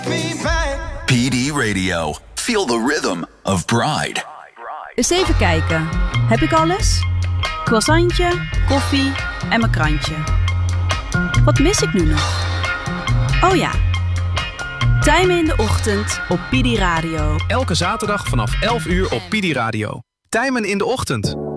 PD Radio. Feel the rhythm of Pride. Eens even kijken. Heb ik alles? Croissantje, koffie en mijn krantje. Wat mis ik nu nog? Oh ja. Tijmen in de ochtend op PD Radio. Elke zaterdag vanaf 11 uur op PD Radio. Tijmen in de ochtend.